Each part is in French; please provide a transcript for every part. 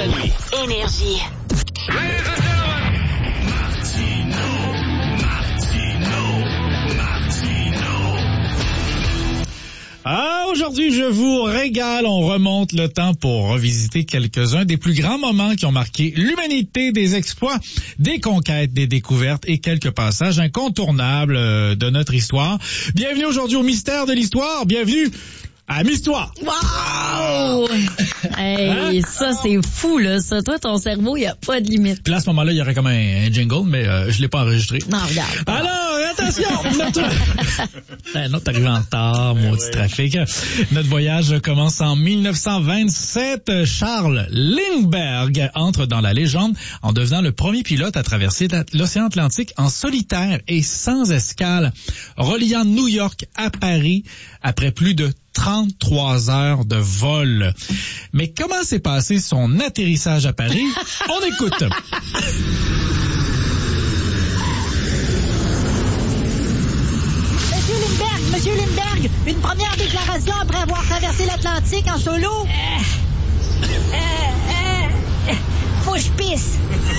Oui. Énergie. Ah, aujourd'hui, je vous régale. On remonte le temps pour revisiter quelques-uns des plus grands moments qui ont marqué l'humanité, des exploits, des conquêtes, des découvertes et quelques passages incontournables de notre histoire. Bienvenue aujourd'hui au Mystère de l'Histoire. Bienvenue à M'Histoire. Wow! Hey, ça, c'est fou, là. Ça, toi, ton cerveau, il n'y a pas de limite. Puis là, à ce moment-là, il y aurait comme un jingle, mais je l'ai pas enregistré. Non, regarde. Alors, attention! Non, t'arrives en retard, maudit trafic. Notre voyage commence en 1927. Charles Lindbergh entre dans la légende en devenant le premier pilote à traverser l'océan Atlantique en solitaire et sans escale, reliant New York à Paris après plus de 33 heures de vol. Mais comment s'est passé son atterrissage à Paris? On écoute. Monsieur Lindbergh, une première déclaration après avoir traversé l'Atlantique en solo. Faut que je pisse.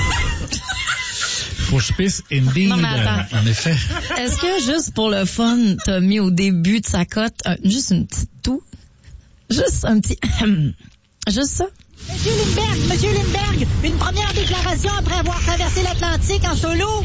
Faut que je pisse, indeed. Non, mais attends. En effet. Est-ce que, juste pour le fun, t'as mis au début de sa cote juste une petite toux? Juste un petit... juste ça? Monsieur Lindbergh, une première déclaration après avoir traversé l'Atlantique en solo.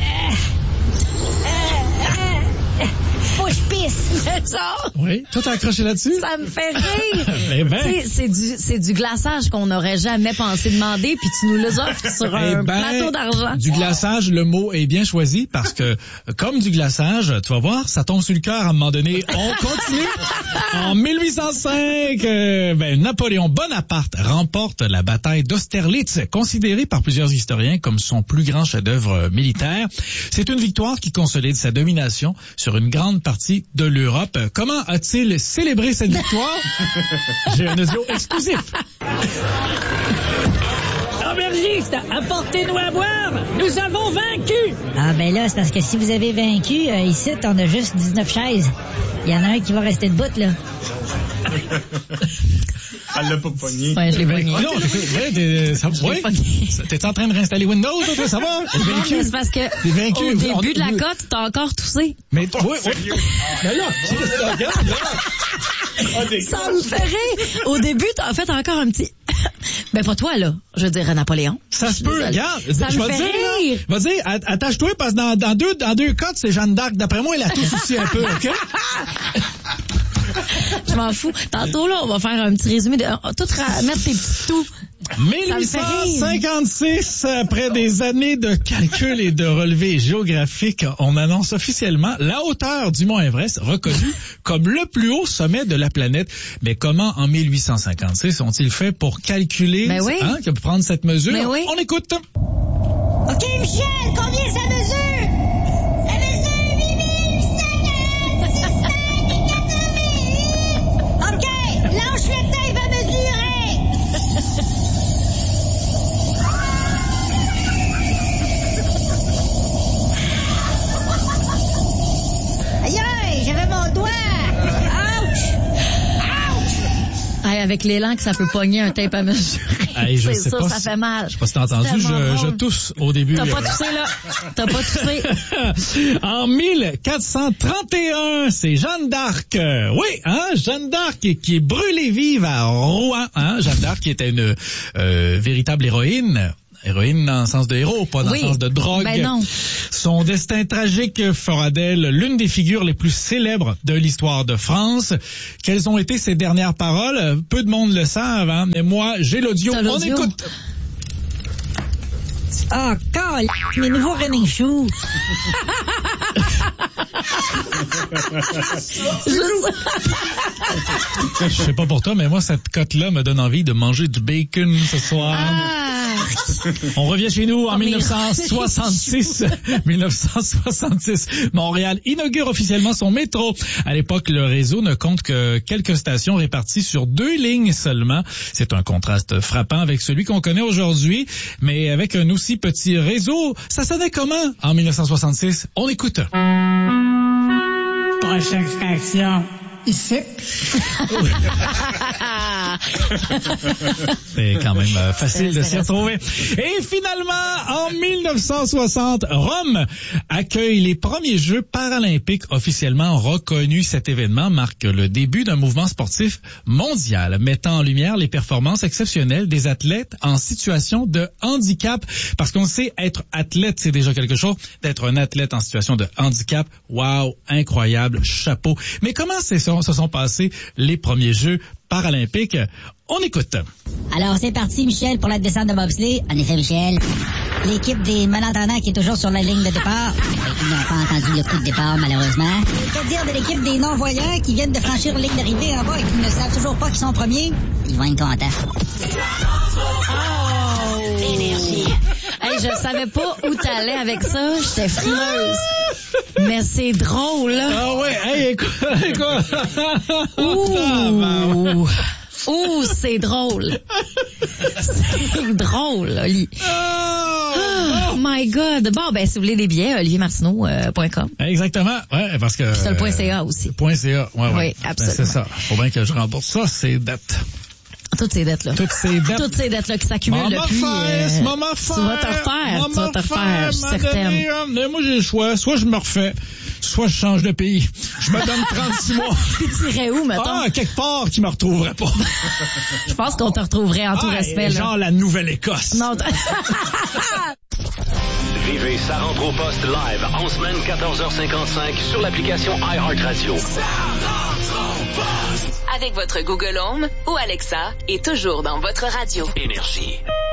Faut que je pisse. C'est ça? Oui, toi t'as accroché là-dessus? Ça me fait rire. Eh ben. Tu sais, c'est du glaçage qu'on n'aurait jamais pensé demander, puis tu nous le offres sur un plateau d'argent. Du glaçage, le mot est bien choisi parce que, comme du glaçage, tu vas voir, ça tombe sur le cœur à un moment donné. On continue. En 1805, Napoléon Bonaparte remporte la bataille d'Austerlitz, considérée par plusieurs historiens comme son plus grand chef-d'œuvre militaire. C'est une victoire qui consolide sa domination sur une grande partie de l'Europe. Comment a-t-il célébré cette victoire? J'ai un audio exclusif. Aubergiste, apportez-nous à boire. Nous avons vaincu. Ah ben là, c'est parce que si vous avez vaincu, ici, on a juste 19 chaises. Il y en a un qui va rester debout, là. Elle l'a pas pogné. Ouais, je l'ai pogné. Non, t'es en train de réinstaller Windows, toi, ça va? Non, mais c'est parce que au début de la cote, t'as encore toussé. Mais oui, mais là, regarde, là. Ça me fait rire. Au début, t'as fait encore un petit... Ben, pas toi, là. Je veux dire, Napoléon. Ça se peut, regarde. Ça je me vais fait dire, rire. Va dire, attache-toi, parce que dans deux cotes, c'est Jeanne d'Arc. D'après moi, elle a tout souci un peu, OK? Je m'en fous. Tantôt, là, on va faire un petit résumé de... mettre tes petits tout. 1856, après des années de calcul et de relevés géographiques, on annonce officiellement la hauteur du mont Everest, reconnu comme le plus haut sommet de la planète. Mais comment, en 1856, ont-ils fait pour calculer, prendre cette mesure? Ben oui. On écoute. OK, Michel, combien ça mesure? Ça mesure 8580. OK, lâche le tape à mesurer. Aïe, aïe, j'avais mon doigt. Ouch! Hey, avec l'élan que ça peut pogner un tape à mesurer. Hey, je sais ça, pas ça fait mal. Je sais pas si t'as entendu, je tousse au début. T'as pas toussé, là. T'as pas toussé. En 1431, c'est Jeanne d'Arc. Oui, Jeanne d'Arc qui est brûlée vive à Rouen. Jeanne d'Arc qui était une véritable héroïne. Héroïne dans le sens de héros, pas dans le sens de drogue. Ben non. Son destin tragique fera d'elle l'une des figures les plus célèbres de l'histoire de France. Quelles ont été ses dernières paroles? Peu de monde le savent, mais moi, j'ai l'audio. On écoute. Ah, calme, mes nouveaux running shoes. Je sais pas pour toi, mais moi, cette cote-là me donne envie de manger du bacon ce soir. On revient chez nous en 1966. 1966. Montréal inaugure officiellement son métro. À l'époque, le réseau ne compte que quelques stations réparties sur 2 lignes seulement. C'est un contraste frappant avec celui qu'on connaît aujourd'hui. Mais avec un aussi petit réseau, ça sonnait comment en 1966? On écoute. Prochaine station, ici. C'est quand même facile de s'y retrouver. Et finalement, en 1960, Rome accueille les premiers Jeux paralympiques officiellement reconnus. Cet événement marque le début d'un mouvement sportif mondial, mettant en lumière les performances exceptionnelles des athlètes en situation de handicap. Parce qu'on sait, être athlète, c'est déjà quelque chose. D'être un athlète en situation de handicap, wow, incroyable, chapeau. Mais comment se sont passés les premiers Jeux paralympiques? On écoute. Alors, c'est parti, Michel, pour la descente de bobsleigh. En effet, Michel. L'équipe des malentendants qui est toujours sur la ligne de départ. Ils n'ont pas entendu le coup de départ, malheureusement. Que dire de l'équipe des non-voyants qui viennent de franchir la ligne d'arrivée en bas et qui ne savent toujours pas qu'ils sont premiers? Ils vont être contents. Oh! Énergie. Hey, je savais pas où t'allais avec ça. J'étais frileuse. Mais c'est drôle, là. Ah ouais, hey, écoute. Ouh! Ouh, c'est drôle. C'est drôle, Oli. Oh my God. Bon, ben, si vous voulez des billets, oliviermartineau.com. Exactement. Ouais, parce que. C'est le .ca aussi. .ca, ouais. Oui, absolument. Ben, c'est ça. Faut bien que je rembourse ça, ces dettes. Toutes ces dettes-là. Toutes ces dettes-là qui s'accumulent depuis. Tu vas te refaire, je suis certaine. Mais moi, j'ai le choix. Soit je me refais, soit je change de pays. Je me donne 36 mois. Tu t'irais où, mettons? Ah, quelque part qui me retrouverait pas. Je pense qu'on te retrouverait en tout respect, là. Genre la Nouvelle-Écosse. Non, Vivez Ça rentre au poste live en semaine 14h55 sur l'application iHeartRadio. Avec votre Google Home ou Alexa et toujours dans votre radio. Énergie.